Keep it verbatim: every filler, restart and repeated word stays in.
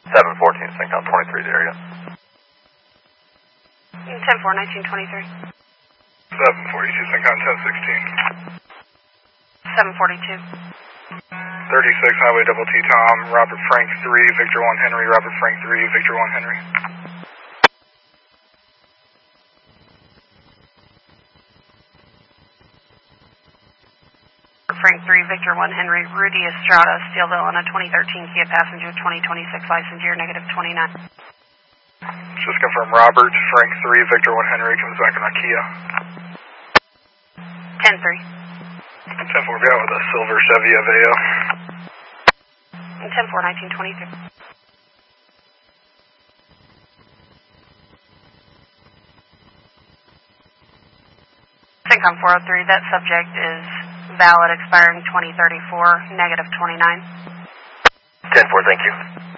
seven fourteen, Syncom twenty-three, the area. ten four, nineteen twenty-three. seven forty-two, Syncom ten sixteen. seven forty-two. thirty-six, Highway Double T Tom, Robert Frank three, Victor one Henry, Robert Frank three, Victor one Henry. Frank three, Victor one Henry, Rudy Estrada, Steelville on a twenty thirteen Kia Passenger, twenty twenty-six license year, negative twenty-nine. Just confirm Robert, Frank three, Victor one Henry, comes back on our Kia. ten three. ten four, be out with a silver Chevy Aveo. ten four, nineteen twenty-three. Syncom four oh three, that subject is valid, expiring twenty thirty-four, negative twenty-nine. ten four, thank you.